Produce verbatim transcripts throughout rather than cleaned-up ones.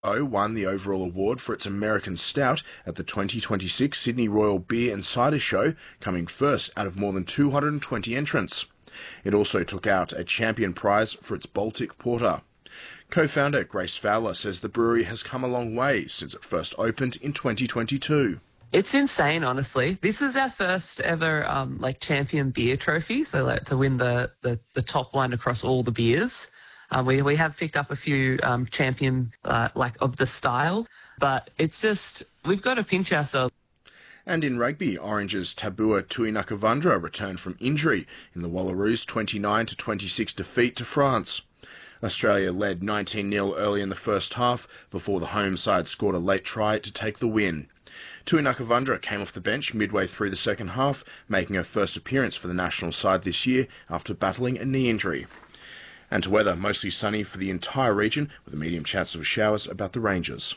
O won the overall award for its American Stout at the twenty twenty-six Sydney Royal Beer and Cider Show, coming first out of more than two hundred twenty entrants. It also took out a champion prize for its Baltic Porter. Co-founder Grace Fowler says the brewery has come a long way since it first opened in twenty twenty-two. It's insane, honestly. This is our first ever um, like champion beer trophy, so like, to win the, the, the top one across all the beers. Um, we we have picked up a few um, champion uh, like of the style, but it's just we've got to pinch ourselves. And in rugby, Orange's Tabua Tuinakavundra returned from injury in the Wallaroos' twenty-nine to twenty-six defeat to France. Australia led nineteen nil early in the first half before the home side scored a late try to take the win. Tuinakavundra came off the bench midway through the second half, making her first appearance for the national side this year after battling a knee injury. And to weather, mostly sunny for the entire region with a medium chance of showers about the ranges.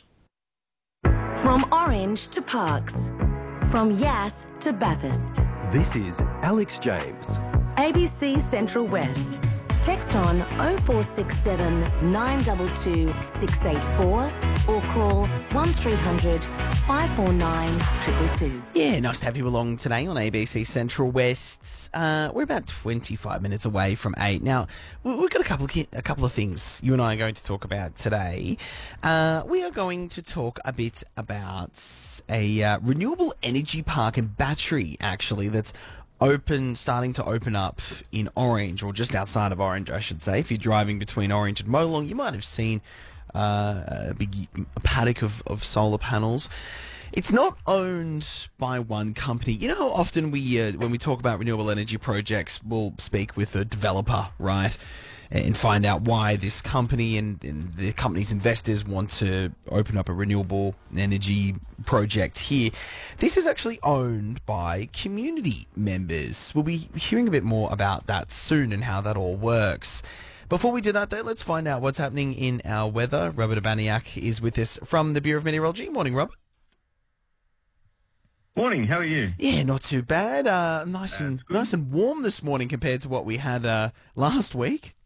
From Orange to Parkes, from Yass to Bathurst. This is Alex James. A B C Central West. Text on oh four six seven, nine two two, six eight four or call one three hundred, five four nine, two two two. Yeah, nice to have you along today on A B C Central West. Uh, we're about twenty-five minutes away from eight. Now, we- we've got a couple of ki- a couple of things you and I are going to talk about today. Uh, we are going to talk a bit about a uh, renewable energy park and battery, actually, that's open, starting to open up in Orange, or just outside of Orange, I should say. If you're driving between Orange and Molong, you might have seen uh, a big paddock of, of solar panels. It's not owned by one company. You know how often we, uh, when we talk about renewable energy projects, we'll speak with a developer, right? And find out why this company and, and the company's investors want to open up a renewable energy project here. This is actually owned by community members. We'll be hearing a bit more about that soon and how that all works. Before we do that, though, let's find out what's happening in our weather. Robert Abaniak is with us from the Bureau of Meteorology. Morning, Robert. Morning, how are you? Yeah, not too bad. Uh, nice and nice and warm this morning compared to what we had uh, last week.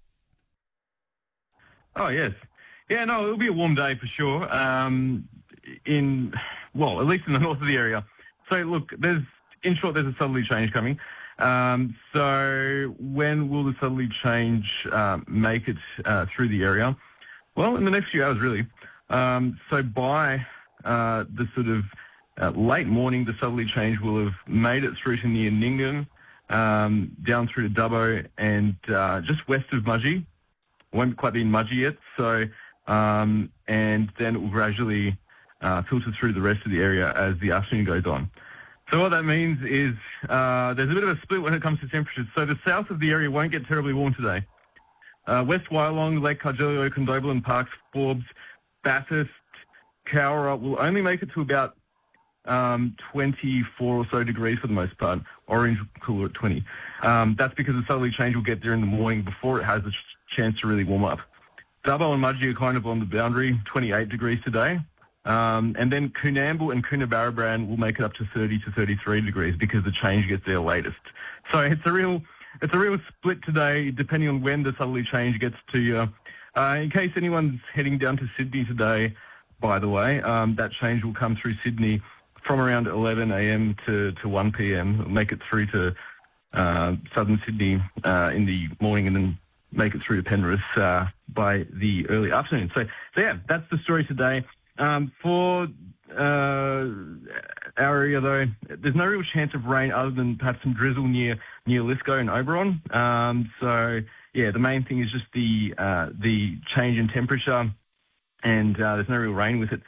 Oh, yes. Yeah, no, it'll be a warm day for sure. Um, in, well, at least in the north of the area. So, look, there's, in short, there's a southerly change coming. Um, so when will the southerly change uh, make it uh, through the area? Well, in the next few hours, really. Um, so by uh, the sort of uh, late morning, the southerly change will have made it through to near Nyngan, um, down through to Dubbo, and uh, just west of Mudgee. Won't quite be in Mudgee yet, so um, and then it will gradually uh, filter through the rest of the area as the afternoon goes on. So what that means is uh, there's a bit of a split when it comes to temperatures. So the south of the area won't get terribly warm today. Uh, West Wyalong, Lake Cargello, Condobolin, Parkes, Forbes, Bathurst, Cowra will only make it to about um, twenty-four or so degrees for the most part. Orange will cooler at twenty. Um, that's because the southerly change will get there in the morning before it has a ch- chance to really warm up. Dubbo and Mudgee are kind of on the boundary, twenty-eight degrees today. Um, and then Coonamble and Coonabarabran will make it up to thirty to thirty-three degrees because the change gets there latest. So it's a real it's a real split today depending on when the southerly change gets to you. Uh, in case anyone's heading down to Sydney today, by the way, um, that change will come through Sydney from around eleven a.m. to, to one p.m. It'll make it through to uh, southern Sydney uh, in the morning and then make it through to Penrith uh, by the early afternoon. So, so yeah, that's the story today. Um, for uh, our area, though, there's no real chance of rain other than perhaps some drizzle near near Lithgow and Oberon. Um, so, yeah, the main thing is just the uh, the change in temperature, and uh, there's no real rain with it.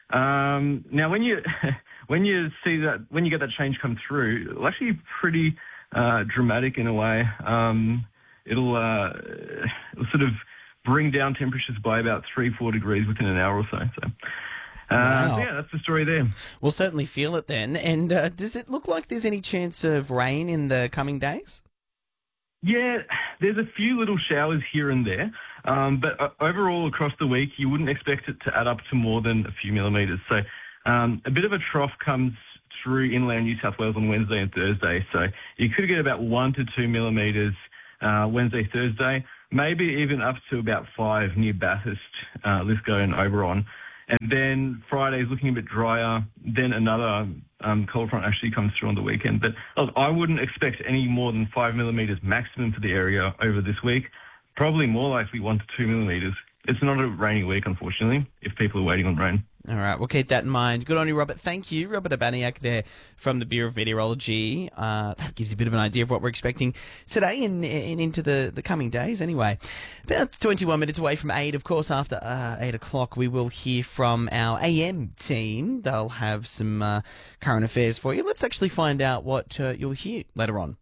Um, now, when you when you see that, when you get that change come through, it'll actually be pretty uh, dramatic in a way. Um, it'll, uh, it'll sort of bring down temperatures by about three, four degrees within an hour or so. So, uh, Wow. so yeah, that's the story there. We'll certainly feel it then. And uh, does it look like there's any chance of rain in the coming days? Yeah, there's a few little showers here and there, um, but uh, overall across the week, you wouldn't expect it to add up to more than a few millimetres. So um, a bit of a trough comes through inland New South Wales on Wednesday and Thursday. So you could get about one to two millimetres uh, Wednesday, Thursday, maybe even up to about five near Bathurst, uh, Lithgow and Oberon. And then Friday's looking a bit drier. Then another um, cold front actually comes through on the weekend. But look, I wouldn't expect any more than five millimetres maximum for the area over this week. Probably more likely one to two millimetres. It's not a rainy week, unfortunately, if people are waiting on rain. All right, we'll keep that in mind. Good on you, Robert. Thank you. Robert Abaniak there from the Bureau of Meteorology. Uh, that gives you a bit of an idea of what we're expecting today and, and into the, the coming days anyway. About twenty-one minutes away from eight, of course, after uh, eight o'clock, we will hear from our A M team. They'll have some uh, current affairs for you. Let's actually find out what uh, you'll hear later on.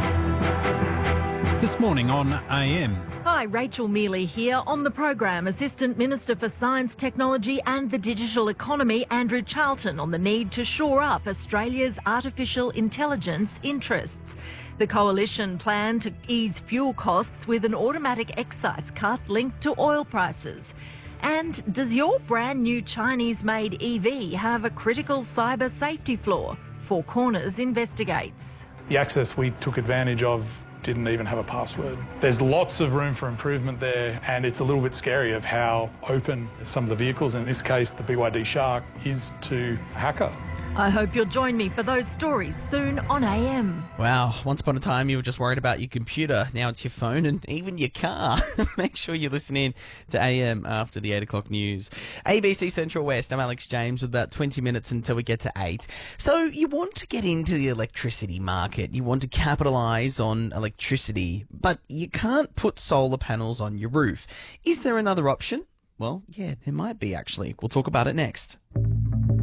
This morning on A M. Hi, Rachel Mealy here. On the program, Assistant Minister for Science, Technology and the Digital Economy, Andrew Charlton, on the need to shore up Australia's artificial intelligence interests. The coalition plan to ease fuel costs with an automatic excise cut linked to oil prices. And does your brand new Chinese-made E V have a critical cyber safety flaw? Four Corners investigates. The access we took advantage of didn't even have a password. There's lots of room for improvement there, and it's a little bit scary of how open some of the vehicles, in this case the B Y D Shark, is to a hacker. I hope you'll join me for those stories soon on A M. Wow, once upon a time you were just worried about your computer. Now it's your phone and even your car. Make sure you listen in to A M after the eight o'clock news. A B C Central West, I'm Alex James with about twenty minutes until we get to eight. So you want to get into the electricity market. You want to capitalise on electricity, but you can't put solar panels on your roof. Is there another option? Well, yeah, there might be actually. We'll talk about it next.